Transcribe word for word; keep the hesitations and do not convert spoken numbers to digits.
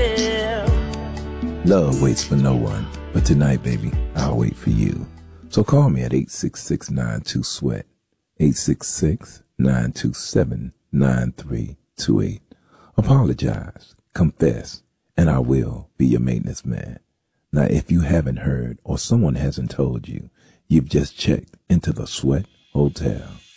feel. Love waits for no one, but tonight, baby, I'll wait for you. So call me at eight six six, nine two, sweat, eight six six, nine two seven, nine three two eight. Apologize, confess, and I will be your maintenance man. Now, if you haven't heard or someone hasn't told you, you've just checked into the Sweat Hotel.